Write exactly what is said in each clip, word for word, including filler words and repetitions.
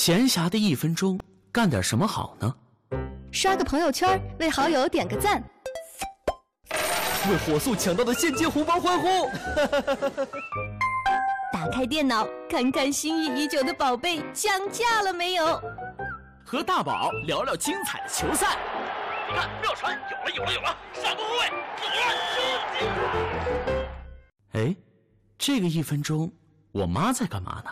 闲暇的一分钟，干点什么好呢？ 刷个朋友圈，为好友点个赞， 为火速抢到的现金红包欢呼！ 打开电脑，看看心仪已久的宝贝降价了没有？ 和大宝聊聊精彩的球赛。 看妙传有了有了有了，上个后卫有了，收哎，这个一分钟，我妈在干嘛呢？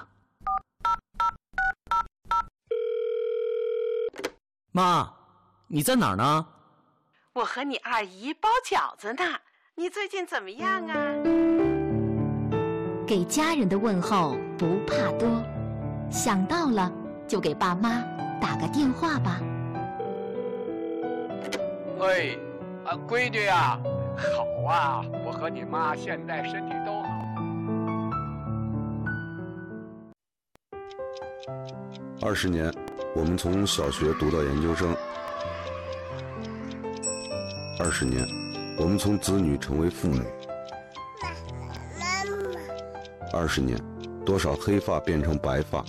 妈，你在哪儿呢？ 我和你二姨包饺子呢，你最近怎么样啊？ 给家人的问候不怕多，想到了就给爸妈打个电话吧。 喂，啊，闺女啊，好啊，我和你妈现在身体都好。 二十年，我们从小学读到研究生；二十年，我们从子女成为父母；二十年，多少黑发变成白发；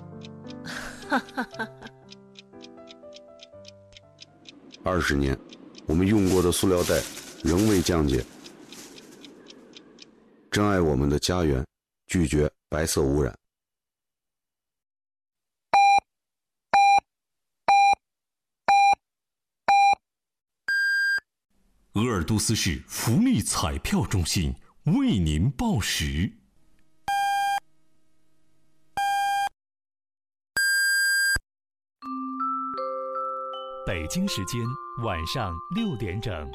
二十年，我们用过的塑料袋仍未降解。珍爱我们的家园，拒绝白色污染。 鄂尔多斯市福利彩票中心为您报时。北京时间晚上六点整。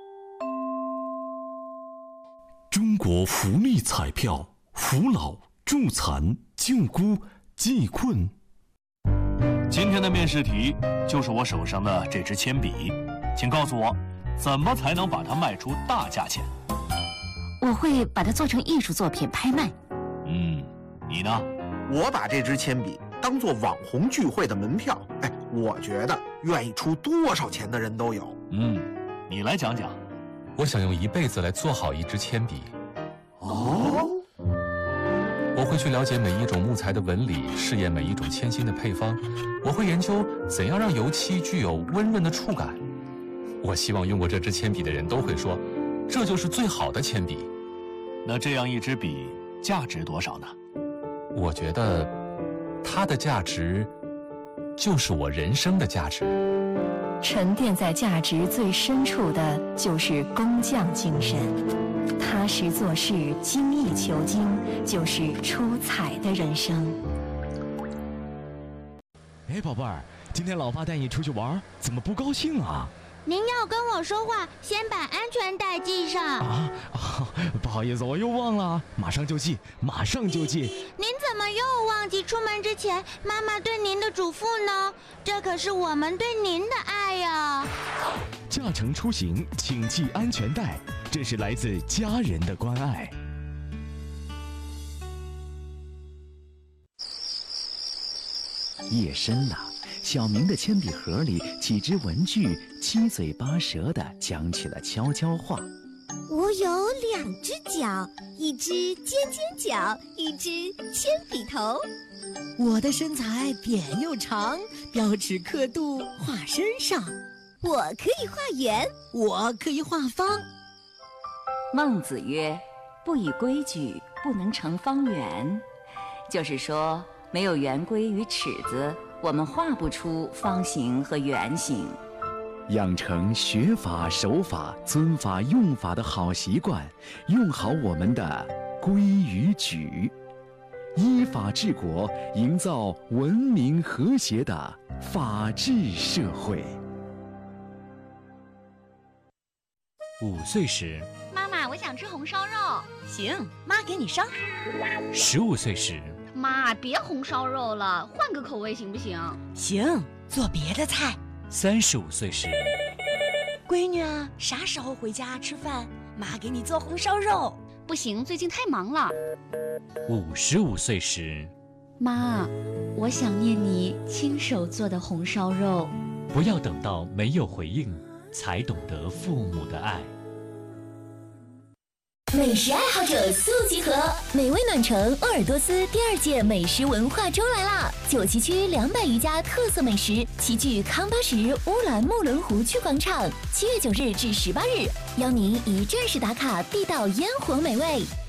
中国福利彩票，扶老、助残、救孤、济困。 今天的面试题就是我手上的这支铅笔，请告诉我，怎么才能把它卖出大价钱？ 我会把它做成艺术作品拍卖。 嗯，你呢？ 我把这支铅笔当做网红聚会的门票，哎，我觉得愿意出多少钱的人都有。 嗯，你来讲讲。 我想用一辈子来做好一支铅笔。 哦， 我会去了解每一种木材的纹理，试验每一种铅芯的配方。我会研究怎样让油漆具有温润的触感。我希望用过这支铅笔的人都会说，这就是最好的铅笔。 那这样一支笔价值多少呢？ 我觉得它的价值就是我人生的价值。 沉淀在价值最深处的就是工匠精神，踏实做事，精益求精，就是出彩的人生。 哎，宝贝儿，今天老爸带你出去玩，怎么不高兴啊？ 您要跟我说话，先把安全带系上。 啊啊！不好意思，我又忘了，马上就系，马上就系。 您怎么又忘记出门之前妈妈对您的嘱咐呢？这可是我们对您的爱呀！ 驾乘出行，请系安全带，这是来自家人的关爱。 夜深了，小明的铅笔盒里几只文具七嘴八舌地讲起了悄悄话。 我有两只脚，一只尖尖角，一只铅笔头。 我的身材扁又长，标尺刻度画身上。 我可以画圆， 我可以画方。 孟子曰：“不以规矩，不能成方圆。”就是说，没有圆规与尺子，我们画不出方形和圆形。 养成学法、守法、尊法、用法的好习惯，用好我们的规与矩，依法治国，营造文明和谐的法治社会。 五岁时， 妈妈，我想吃红烧肉。 行，妈给你烧。 十五岁时， 妈，别红烧肉了，换个口味行不行？ 行，做别的菜。 三十五岁时， 闺女啊，啥时候回家吃饭？妈给你做红烧肉。 不行，最近太忙了。 五十五岁时， 妈，我想念你亲手做的红烧肉。 不要等到没有回应，才懂得父母的爱。 美食爱好者速集合，美味暖城鄂尔多斯第二届美食文化周来啦！九旗区两百余家特色美食齐聚康巴什乌兰木伦湖区广场，七月九日至十八日，邀您一站式打卡地道烟火美味。